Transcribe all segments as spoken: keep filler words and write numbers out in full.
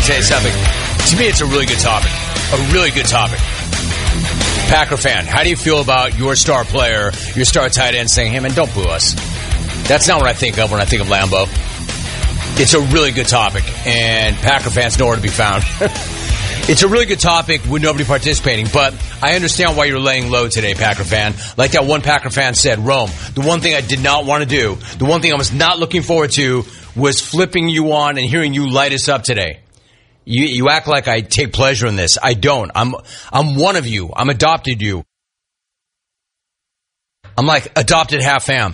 to tell you something. To me, it's a really good topic. A really good topic. Packer fan, how do you feel about your star player, your star tight end saying, hey, man, don't boo us? That's not what I think of when I think of Lambeau. It's a really good topic, and Packer fans know where to be found. It's a really good topic with nobody participating, but I understand why you're laying low today, Packer fan. Like that one Packer fan said, Rome, the one thing I did not want to do, the one thing I was not looking forward to was flipping you on and hearing you light us up today. You, you act like I take pleasure in this. I don't. I'm, I'm one of you. I'm adopted you. I'm like adopted half fam.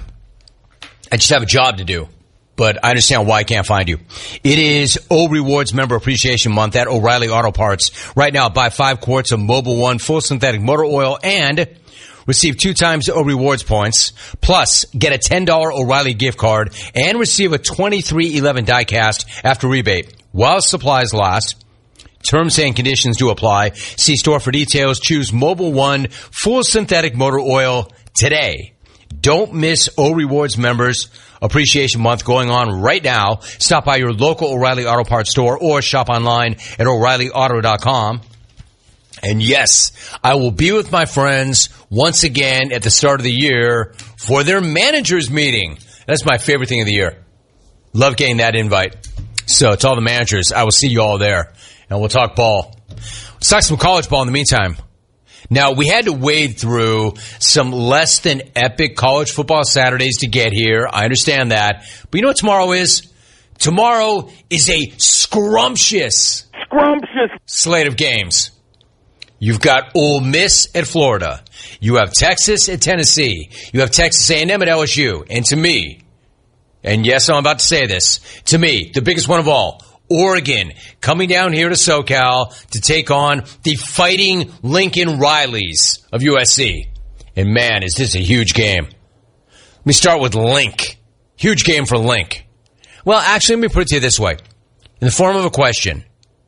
I just have a job to do. But I understand why I can't find you. It is O Rewards Member Appreciation Month at O'Reilly Auto Parts. Right now, buy five quarts of Mobil One full synthetic motor oil and receive two times O Rewards points. Plus, get a ten dollars O'Reilly gift card and receive a twenty-three eleven die-cast after rebate. While supplies last, terms and conditions do apply. See store for details. Choose Mobil One full synthetic motor oil today. Don't miss O Rewards Members Appreciation Month going on right now. Stop by your local O'Reilly Auto Parts store or shop online at O'Reilly Auto dot com. And yes, I will be with my friends once again at the start of the year for their managers meeting. That's my favorite thing of the year. Love getting that invite. So to all the managers, I will see you all there. And we'll talk ball. Let's talk some college ball in the meantime. Now, we had to wade through some less than epic college football Saturdays to get here. I understand that. But you know what tomorrow is? Tomorrow is a scrumptious, scrumptious slate of games. You've got Ole Miss at Florida. You have Texas at Tennessee. You have Texas A and M at L S U. And to me, and yes, I'm about to say this, to me, the biggest one of all, Oregon coming down here to SoCal to take on the Fighting Lincoln Rileys of U S C. And man, is this a huge game. Let me start with Link. Huge game for Link. Well, actually, let me put it to you this way. In the form of a question.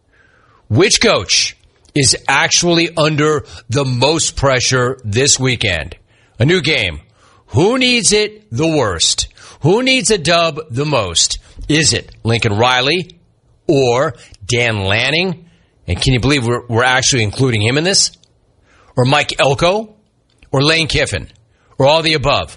Which coach is actually under the most pressure this weekend? A new game. Who needs it the worst? Who needs a dub the most? Is it Lincoln Riley or Dan Lanning? And can you believe we're, we're actually including him in this? Or Mike Elko? Or Lane Kiffin? Or all the above?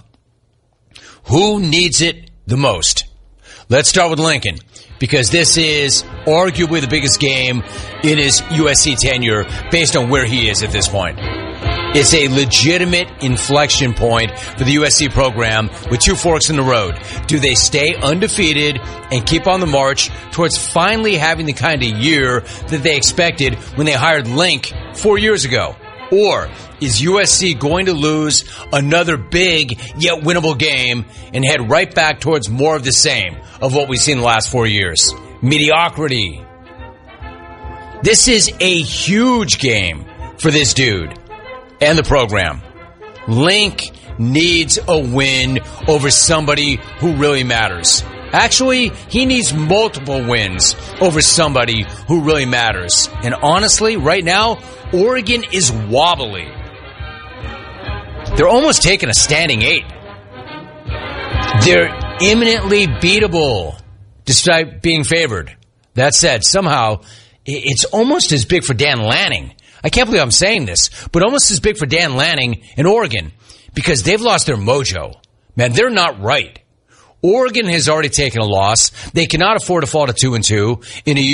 Who needs it the most? Let's start with Lincoln, because this is arguably the biggest game in his U S C tenure based on where he is at this point. It's a legitimate inflection point for the U S C program with two forks in the road. Do they stay undefeated and keep on the march towards finally having the kind of year that they expected when they hired Link four years ago? Or is U S C going to lose another big yet winnable game and head right back towards more of the same of what we've seen the last four years? Mediocrity. This is a huge game for this dude and the program. Link needs a win over somebody who really matters. Actually, he needs multiple wins over somebody who really matters. And honestly, right now, Oregon is wobbly. They're almost taking a standing eight. They're imminently beatable, despite being favored. That said, somehow, it's almost as big for Dan Lanning. I can't believe I'm saying this, but almost as big for Dan Lanning in Oregon, because they've lost their mojo. Man, they're not right. Oregon has already taken a loss. They cannot afford to fall to two and two in a